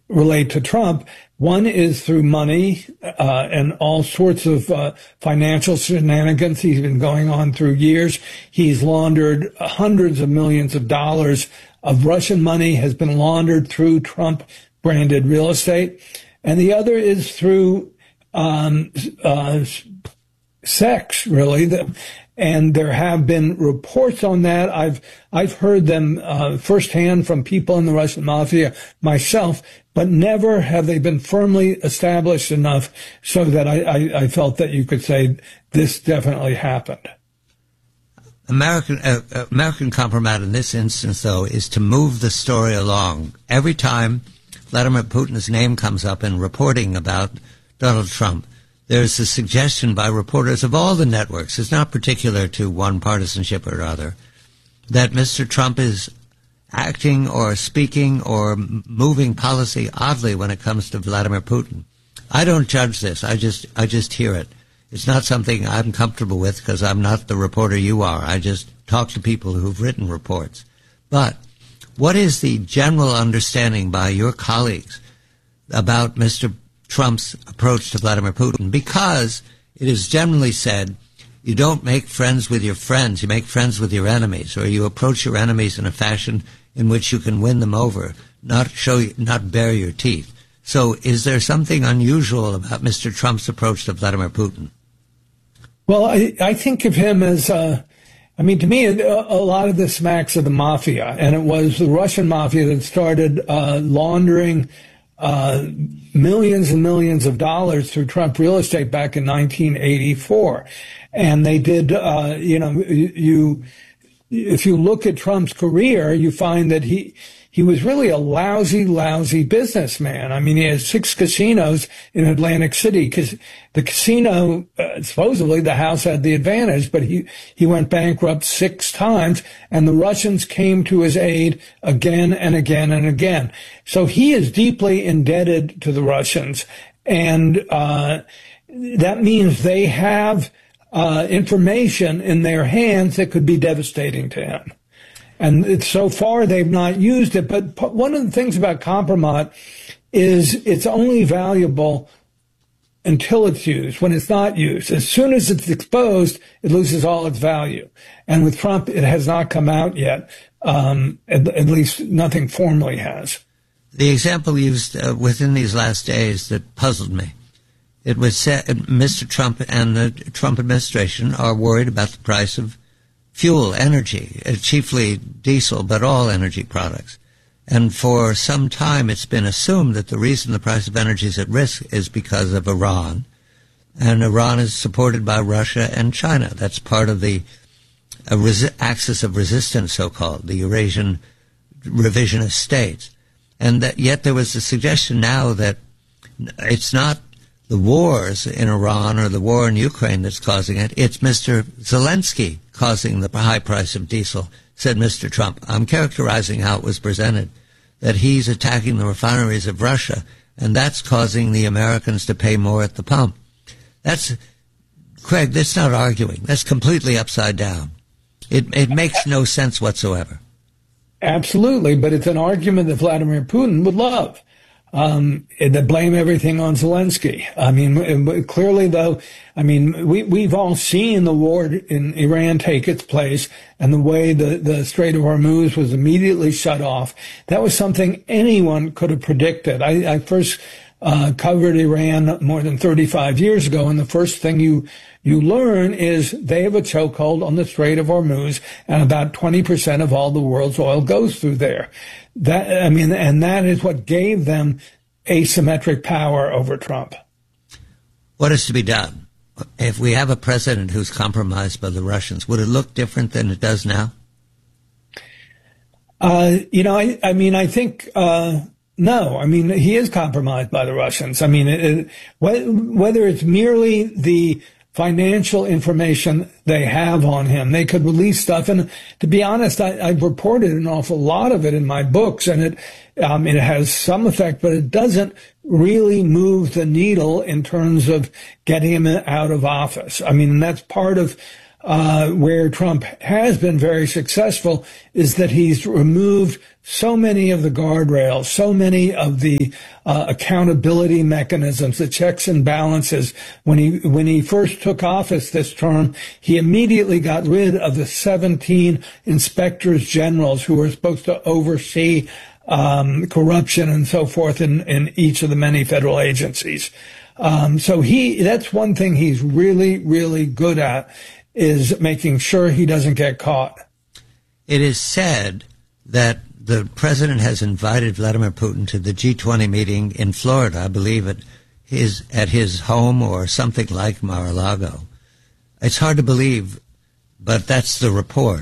relate to Trump. One is through money and all sorts of financial shenanigans. He's been going on through years. He's laundered hundreds of millions of dollars of Russian money, has been laundered through Trump-branded real estate. And the other is through sex, really. And there have been reports on that. I've heard them firsthand from people in the Russian mafia myself, but never have they been firmly established enough so that I felt that you could say this definitely happened. American compromise in this instance, though, is to move the story along. Every time Vladimir Putin's name comes up in reporting about Donald Trump, there's a suggestion by reporters of all the networks, it's not particular to one partisanship or other, that Mr. Trump is acting or speaking or moving policy oddly when it comes to Vladimir Putin. I don't judge this. I just hear it. It's not something I'm comfortable with because I'm not the reporter you are. I just talk to people who've written reports. But what is the general understanding by your colleagues about Mr. Trump's approach to Vladimir Putin? Because it is generally said you don't make friends with your friends, you make friends with your enemies, or you approach your enemies in a fashion in which you can win them over, not bare your teeth. So is there something unusual about Mr. Trump's approach to Vladimir Putin? Well, I think of him as, to me, a lot of this smacks of the mafia, and it was the Russian mafia that started laundering millions and millions of dollars through Trump real estate back in 1984. And they did, if you look at Trump's career, you find that he was really a lousy businessman. I mean, he has 6 casinos in Atlantic City because the casino, supposedly the house had the advantage, but he went bankrupt 6 times, and the Russians came to his aid again and again and again. So he is deeply indebted to the Russians, and that means they have information in their hands that could be devastating to him. And so far, they've not used it. But one of the things about compromise is it's only valuable until it's used. When it's not used, as soon as it's exposed, it loses all its value. And with Trump, it has not come out yet. At least nothing formally has. The example used within these last days that puzzled me. It was said Mr. Trump and the Trump administration are worried about the price of fuel, energy, chiefly diesel, but all energy products. And for some time, it's been assumed that the reason the price of energy is at risk is because of Iran. And Iran is supported by Russia and China. That's part of the axis of resistance, so-called, the Eurasian revisionist states. And that, yet there was a suggestion now that it's not the wars in Iran or the war in Ukraine that's causing it. It's Mr. Zelensky causing the high price of diesel, said Mr. Trump. I'm characterizing how it was presented, that he's attacking the refineries of Russia, and that's causing the Americans to pay more at the pump. Craig, that's not arguing. That's completely upside down. It makes no sense whatsoever. Absolutely, but it's an argument that Vladimir Putin would love. That blame everything on Zelensky. I mean, clearly though, we've all seen the war in Iran take its place and the way the Strait of Hormuz was immediately shut off. That was something anyone could have predicted. I first covered Iran more than 35 years ago, and the first thing you learn is they have a chokehold on the Strait of Hormuz, and about 20% of all the world's oil goes through there. And that is what gave them asymmetric power over Trump. What is to be done? If we have a president who's compromised by the Russians, would it look different than it does now? I think, no. I mean, he is compromised by the Russians. I mean, whether it's merely the financial information they have on him, they could release stuff. And to be honest, I've reported an awful lot of it in my books, and it has some effect, but it doesn't really move the needle in terms of getting him out of office. I mean, that's part of where Trump has been very successful is that he's removed so many of the guardrails, so many of the accountability mechanisms, the checks and balances. When he first took office this term, he immediately got rid of the 17 inspectors generals who were supposed to oversee corruption and so forth in each of the many federal agencies. So that's one thing he's really, really good at, is making sure he doesn't get caught. It is said that the president has invited Vladimir Putin to the G20 meeting in Florida, I believe at his home or something like Mar-a-Lago. It's hard to believe, but that's the report.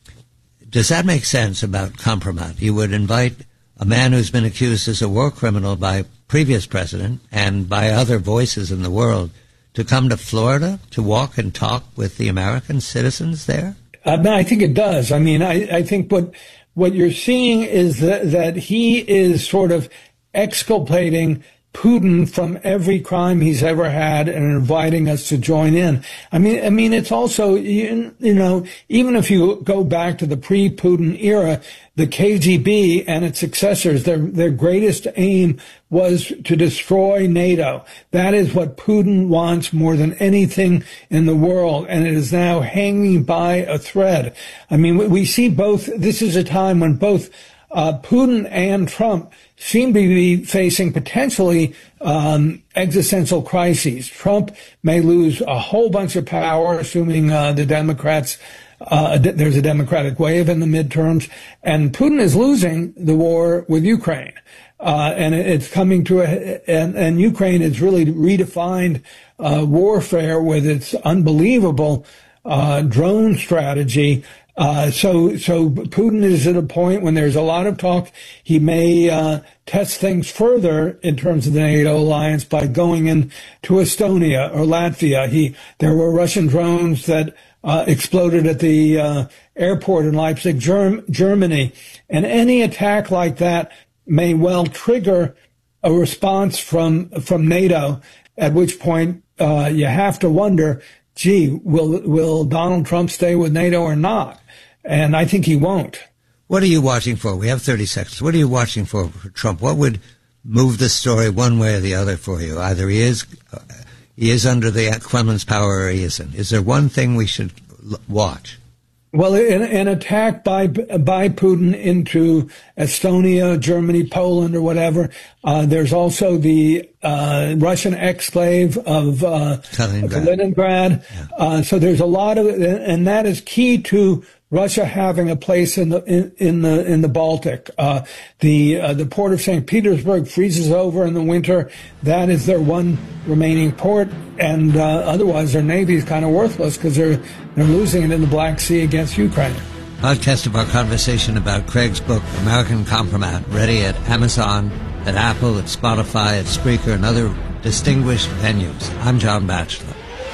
Does that make sense about compromise? You would invite a man who's been accused as a war criminal by previous president and by other voices in the world to come to Florida to walk and talk with the American citizens there? I think it does. I mean, I think what you're seeing is that he is sort of exculpating Putin from every crime he's ever had and inviting us to join in. I mean, it's also, you know, even if you go back to the pre-Putin era, the KGB and its successors, their greatest aim was to destroy NATO. That is what Putin wants more than anything in the world, and it is now hanging by a thread. I mean, we see both. This is a time when both Putin and Trump seem to be facing potentially existential crises. Trump may lose a whole bunch of power, assuming the Democrats, there's a Democratic wave in the midterms, and Putin is losing the war with Ukraine. And it's coming to and Ukraine has really redefined warfare with its unbelievable drone strategy. So Putin is at a point when there's a lot of talk. He may test things further in terms of the NATO alliance by going into Estonia or Latvia. There were Russian drones that exploded at the airport in Leipzig, Germany, and any attack like that may well trigger a response from NATO. At which point you have to wonder, gee, will Donald Trump stay with NATO or not? And I think he won't. What are you watching for? We have 30 seconds. What are you watching for Trump? What would move the story one way or the other for you? Either he is under the Kremlin's power or he isn't. Is there one thing we should watch? Well, an attack by Putin into Estonia, Germany, Poland, or whatever. There's also the Russian exclave of Kaliningrad. Yeah. So there's a lot of, and that is key to Russia having a place in the Baltic. The port of St. Petersburg freezes over in the winter. That is their one remaining port, and otherwise their navy is kind of worthless because they're losing it in the Black Sea against Ukraine. Podcast of our conversation about Craig's book, American Compromat, ready at Amazon, at Apple, at Spotify, at Spreaker, and other distinguished venues. I'm John Batchelor.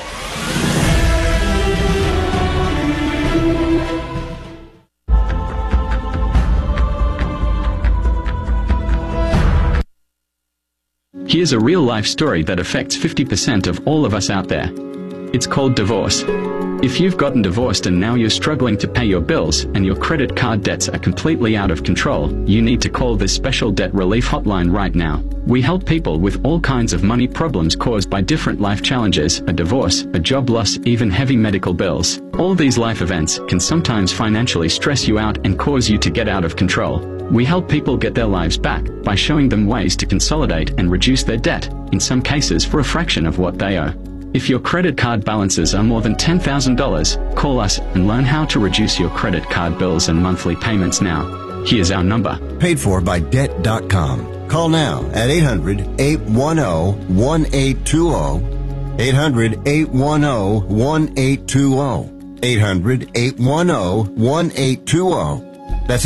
Here's a real-life story that affects 50% of all of us out there. It's called divorce. If you've gotten divorced and now you're struggling to pay your bills and your credit card debts are completely out of control, you need to call this special debt relief hotline right now. We help people with all kinds of money problems caused by different life challenges, a divorce, a job loss, even heavy medical bills. All these life events can sometimes financially stress you out and cause you to get out of control. We help people get their lives back by showing them ways to consolidate and reduce their debt, in some cases for a fraction of what they owe. If your credit card balances are more than $10,000, call us and learn how to reduce your credit card bills and monthly payments now. Here's our number. Paid for by Debt.com. Call now at 800-810-1820. 800-810-1820. 800-810-1820. That's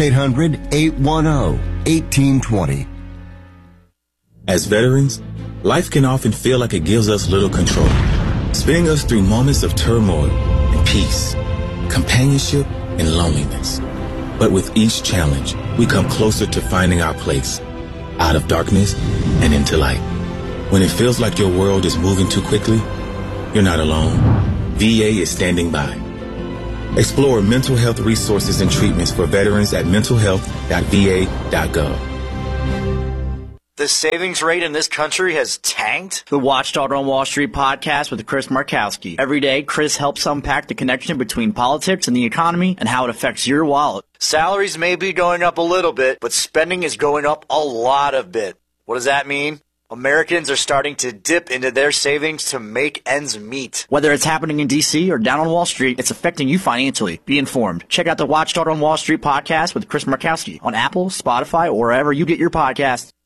800-810-1820. As veterans, life can often feel like it gives us little control, spinning us through moments of turmoil and peace, companionship and loneliness. But with each challenge, we come closer to finding our place, out of darkness and into light. When it feels like your world is moving too quickly, you're not alone. VA is standing by, Explore mental health resources and treatments for veterans at mentalhealth.va.gov. The savings rate in this country has tanked? The Watchdog on Wall Street podcast with Chris Markowski. Every day, Chris helps unpack the connection between politics and the economy and how it affects your wallet. Salaries may be going up a little bit, but spending is going up a lot of bit. What does that mean? Americans are starting to dip into their savings to make ends meet. Whether it's happening in D.C. or down on Wall Street, it's affecting you financially. Be informed. Check out the Watchdog on Wall Street podcast with Chris Markowski on Apple, Spotify, or wherever you get your podcasts.